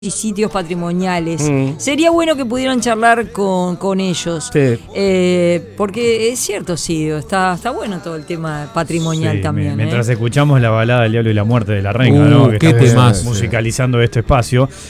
y sitios patrimoniales. Sería bueno que pudieran charlar con ellos. Sí. Porque es cierto, sí, está bueno todo el tema patrimonial también. Mientras escuchamos la balada del Diablo y la Muerte de la Renga, ¿no? Que Qué estamos temazo. musicalizando este espacio.